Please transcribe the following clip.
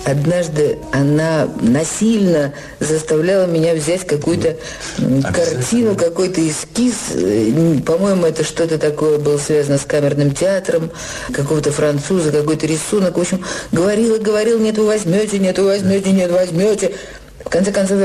Однажды она насильно заставляла меня взять какую-то картину, какой-то эскиз. По-моему, это что-то такое было связано с камерным театром, какого-то француза, какой-то рисунок. В общем, говорила, нет, вы возьмете, нет, вы возьмете, нет, возьмете. В конце концов,